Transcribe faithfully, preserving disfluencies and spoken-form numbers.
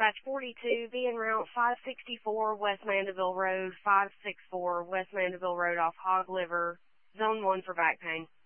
Dispatch forty-two, be en route five sixty-four West Mandeville Road, five sixty-four West Mandeville Road off Hog Liver, Zone one for back pain.